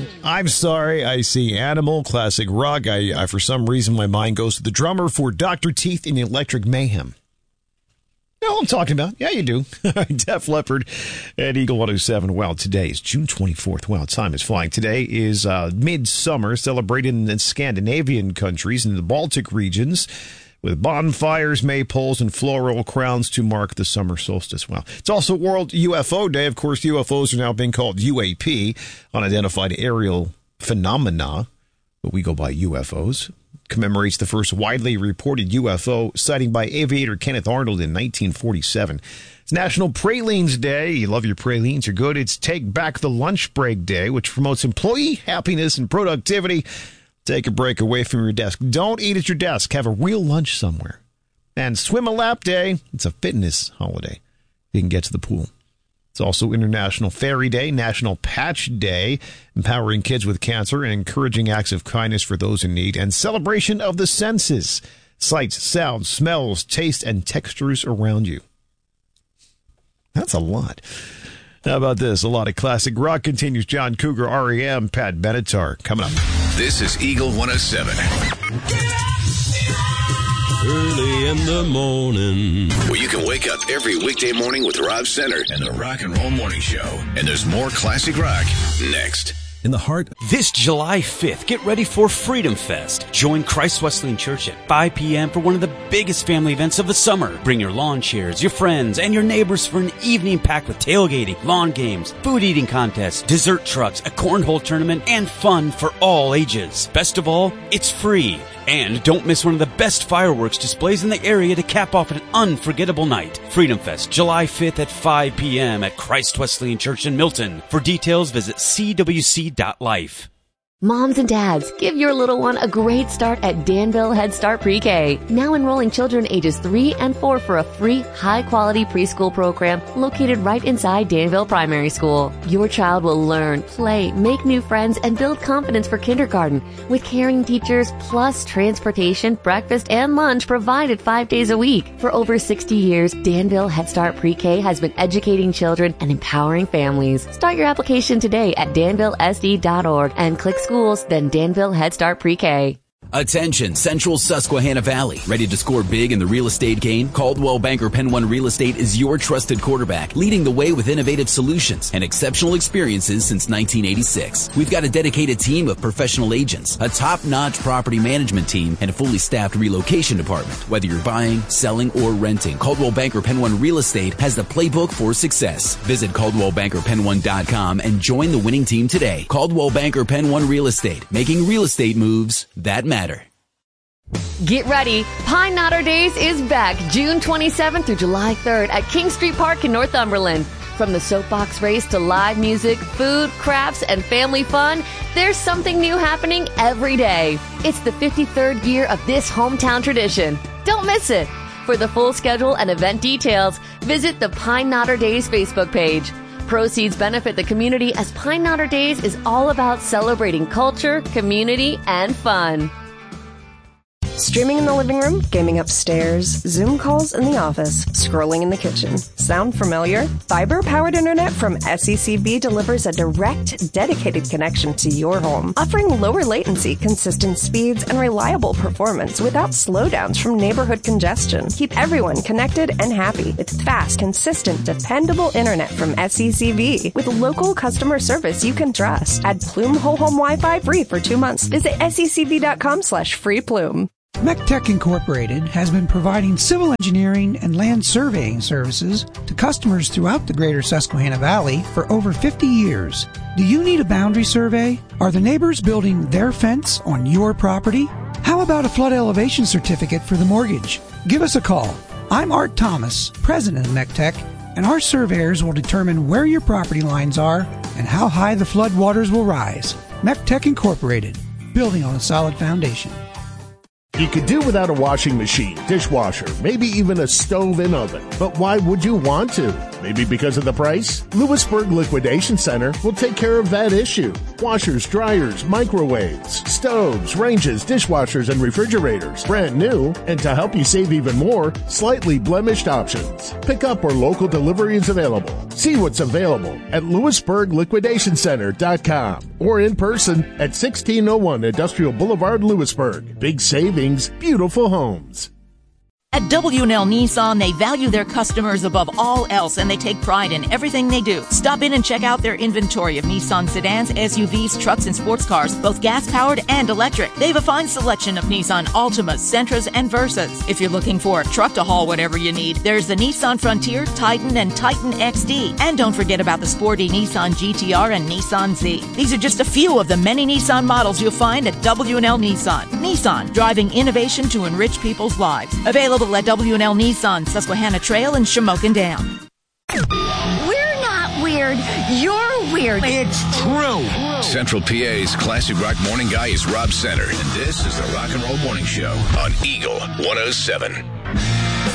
I'm sorry. I see Animal, classic rock. I for some reason, my mind goes to the drummer for Dr. Teeth in Electric Mayhem. You know what I'm talking about? Yeah, you do. Def Leppard at Eagle 107. Well, today is June 24th. Well, time is flying. Today is midsummer, celebrated in Scandinavian countries and the Baltic regions, with bonfires, maypoles, and floral crowns to mark the summer solstice. Well, it's also World UFO Day. Of course, UFOs are now being called UAP, unidentified aerial phenomena, but we go by UFOs. Commemorates the first widely reported UFO sighting by aviator Kenneth Arnold in 1947. It's National Pralines Day. You love your pralines, you're good. It's Take Back the Lunch Break Day, which promotes employee happiness and productivity. Take a break away from your desk. Don't eat at your desk. Have a real lunch somewhere. And Swim a Lap Day. It's a fitness holiday. You can get to the pool. It's also International Fairy Day, National Patch Day, empowering kids with cancer and encouraging acts of kindness for those in need, and celebration of the senses, sights, sounds, smells, taste, and textures around you. That's a lot. How about this? A lot of classic rock continues. John Cougar, R.E.M., Pat Benatar coming up. This is Eagle 107. Early in the morning, Where you can wake up every weekday morning with Rob Center and the Rock and Roll Morning Show. And there's more classic rock next. In the heart. This July 5th, get ready for Freedom Fest. Join Christ Wesleyan Church at 5 p.m. for one of the biggest family events of the summer. Bring your lawn chairs, your friends, and your neighbors for an evening packed with tailgating, lawn games, food eating contests, dessert trucks, a cornhole tournament, and fun for all ages. Best of all, it's free. And don't miss one of the best fireworks displays in the area to cap off an unforgettable night. Freedom Fest, July 5th at 5 p.m. at Christ Wesleyan Church in Milton. For details, visit cwc.life. Moms and dads, give your little one a great start at Danville Head Start Pre-K. Now enrolling children ages 3 and 4 for a free, high-quality preschool program located right inside Danville Primary School. Your child will learn, play, make new friends, and build confidence for kindergarten with caring teachers plus transportation, breakfast, and lunch provided 5 days a week. For over 60 years, Danville Head Start Pre-K has been educating children and empowering families. Start your application today at danvillesd.org and click schools, then Danville Head Start Pre-K. Attention, Central Susquehanna Valley. Ready to score big in the real estate game? Coldwell Banker Penn One Real Estate is your trusted quarterback, leading the way with innovative solutions and exceptional experiences since 1986. We've got a dedicated team of professional agents, a top-notch property management team, and a fully staffed relocation department. Whether you're buying, selling, or renting, Coldwell Banker Penn One Real Estate has the playbook for success. Visit CaldwellBankerPenn1.com and join the winning team today. Coldwell Banker Penn One Real Estate, making real estate moves that matter. Get ready. Pine Knotter Days is back June 27th through July 3rd at King Street Park in Northumberland. From the soapbox race to live music, food, crafts, and family fun, there's something new happening every day. It's the 53rd year of this hometown tradition. Don't miss it. For the full schedule and event details, visit the Pine Knotter Days Facebook page. Proceeds benefit the community as Pine Knotter Days is all about celebrating culture, community, and fun. Streaming in the living room, gaming upstairs, Zoom calls in the office, scrolling in the kitchen. Sound familiar? Fiber-powered internet from SECB delivers a direct, dedicated connection to your home, offering lower latency, consistent speeds, and reliable performance without slowdowns from neighborhood congestion. Keep everyone connected and happy with fast, consistent, dependable internet from SECB with local customer service you can trust. Add Plume Whole Home Wi-Fi free for 2 months. Visit secb.com/freeplume. MECTEC Incorporated has been providing civil engineering and land surveying services to customers throughout the greater Susquehanna Valley for over 50 years. Do you need a boundary survey? Are the neighbors building their fence on your property? How about a flood elevation certificate for the mortgage? Give us a call. I'm Art Thomas, president of MECTEC, and our surveyors will determine where your property lines are and how high the flood waters will rise. MECTEC Incorporated, building on a solid foundation. You could do without a washing machine, dishwasher, maybe even a stove and oven. But why would you want to? Maybe because of the price? Lewisburg Liquidation Center will take care of that issue. Washers, dryers, microwaves, stoves, ranges, dishwashers, and refrigerators. Brand new, and to help you save even more, slightly blemished options. Pick up or local delivery is available. See what's available at LewisburgLiquidationCenter.com or in person at 1601 Industrial Boulevard, Lewisburg. Big savings, beautiful homes. At W&L Nissan, they value their customers above all else, and they take pride in everything they do. Stop in and check out their inventory of Nissan sedans, SUVs, trucks, and sports cars, both gas-powered and electric. They have a fine selection of Nissan Altimas, Sentras, and Versas. If you're looking for a truck to haul whatever you need, there's the Nissan Frontier, Titan, and Titan XD. And don't forget about the sporty Nissan GTR and Nissan Z. These are just a few of the many Nissan models you'll find at W&L Nissan. Nissan, driving innovation to enrich people's lives. Available at W&L Nissan, Susquehanna Trail, and Shamokin Dam. We're not weird. You're weird. It's true. Central PA's Classic Rock Morning Guy is Rob Center, and this is the Rock and Roll Morning Show on Eagle 107.